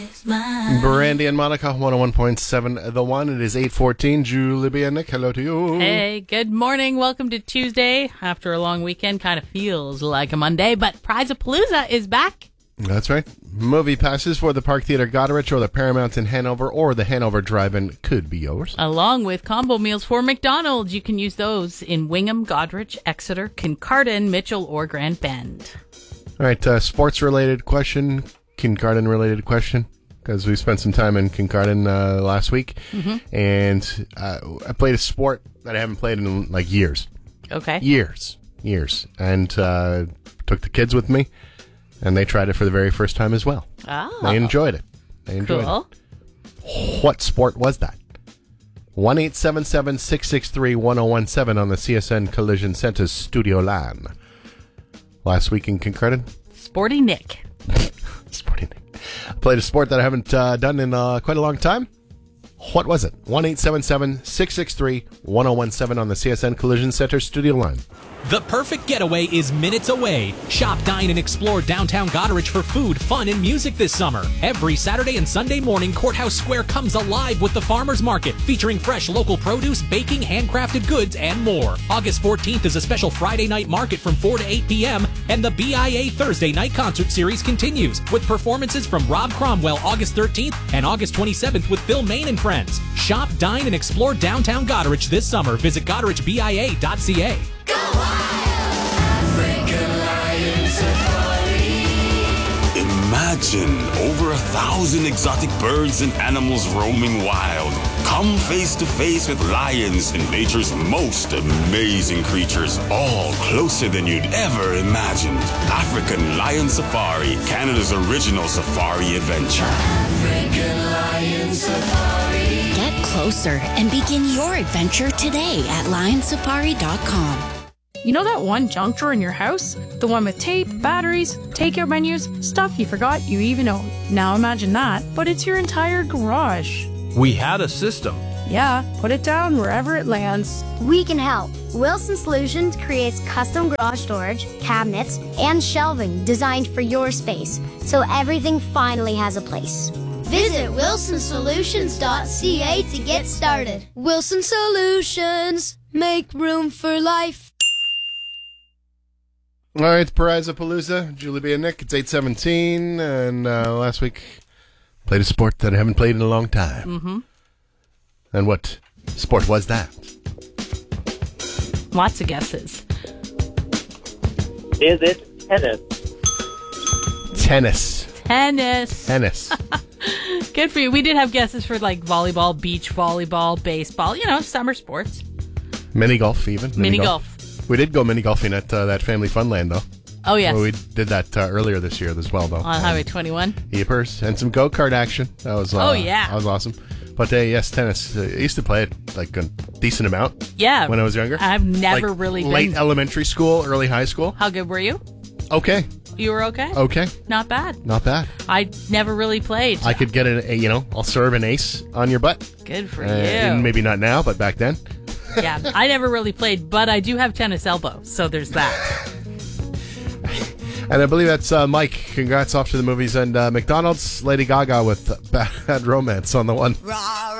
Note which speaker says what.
Speaker 1: Brandy and Monica, 101.7 The One. It is 8:14. Julie B. and Nick, hello to you.
Speaker 2: Hey, good morning. Welcome to Tuesday. After a long weekend, kind of feels like a Monday, but Prize-a-Palooza is back.
Speaker 1: That's right. Movie passes for the Park Theatre Goderich or the Paramount in Hanover or the Hanover Drive-In could be yours.
Speaker 2: Along with combo meals for McDonald's. You can use those in Wingham, Goderich, Exeter, Kincardine, Mitchell, or Grand Bend.
Speaker 1: All right, sports-related question, Kincardine-related question, because we spent some time in Kincardine last week, and I played a sport that I haven't played in like years.
Speaker 2: Okay.
Speaker 1: Years. And took the kids with me, and they tried it for the very first time as well.
Speaker 2: Oh.
Speaker 1: They enjoyed it.
Speaker 2: Cool.
Speaker 1: What sport was that? 1-877-663-1017 on the CSN Collision Center's studio line. Last week in Kincardine.
Speaker 2: Sporty Nick.
Speaker 1: Sporty Nick. I played a sport that I haven't done in quite a long time. What was it? 1-877-663-1017 on the CSN Collision Center studio line.
Speaker 3: The perfect getaway is minutes away. Shop, dine, and explore downtown Goderich for food, fun, and music this summer. Every Saturday and Sunday morning, Courthouse Square comes alive with the Farmers Market, featuring fresh local produce, baking, handcrafted goods, and more. August 14th is a special Friday night market from 4 to 8 p.m., and the BIA Thursday night concert series continues, with performances from Rob Cromwell August 13th and August 27th with Phil Main and Friends. Shop, dine, and explore downtown Goderich this summer. Visit goderichbia.ca.
Speaker 4: Imagine over 1,000 exotic birds and animals roaming wild. Come face to face with lions and nature's most amazing creatures, all closer than you'd ever imagined. African Lion Safari, Canada's original safari adventure. African Lion
Speaker 5: Safari. Get closer and begin your adventure today at lionsafari.com.
Speaker 6: You know that one junk drawer in your house? The one with tape, batteries, takeout menus, stuff you forgot you even owned. Now imagine that, but it's your entire garage.
Speaker 7: We had a system.
Speaker 6: Yeah, put it down wherever it lands.
Speaker 8: We can help. Wilson Solutions creates custom garage storage, cabinets, and shelving designed for your space, so everything finally has a place. Visit wilsonsolutions.ca to get started. Wilson Solutions. Make room for life.
Speaker 1: All right, it's Prize-a-Palooza. Julie B. and Nick, it's 8:17, and last week played a sport that I haven't played in a long time.
Speaker 2: Mm-hmm.
Speaker 1: And what sport was that?
Speaker 2: Lots of guesses.
Speaker 9: Is it tennis?
Speaker 1: Tennis.
Speaker 2: Good for you. We did have guesses for like volleyball, beach volleyball, baseball, summer sports.
Speaker 1: Mini golf, even.
Speaker 2: Mini golf.
Speaker 1: We did go mini golfing at that Family Funland, though.
Speaker 2: Oh, yes.
Speaker 1: Well, we did that earlier this year as well, though.
Speaker 2: On Highway 21.
Speaker 1: Yepers. And some go-kart action. That was That was awesome. But yes, tennis. I used to play it like a decent amount.
Speaker 2: Yeah.
Speaker 1: When I was younger.
Speaker 2: I've never really been.
Speaker 1: Late elementary school, early high school.
Speaker 2: How good were you?
Speaker 1: Okay.
Speaker 2: You were okay?
Speaker 1: Okay.
Speaker 2: Not bad.
Speaker 1: Not bad.
Speaker 2: I never really played.
Speaker 1: I could get I'll serve an ace on your butt.
Speaker 2: Good for you.
Speaker 1: Maybe not now, but back then.
Speaker 2: Yeah, I never really played, but I do have tennis elbow, so there's that.
Speaker 1: And I believe that's Mike. Congrats off to the movies and McDonald's. Lady Gaga with Bad Romance on the one.